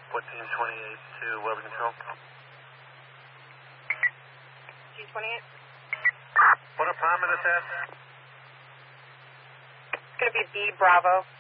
1428 to weather control. G28. What apartment is that? It's going to be B Bravo.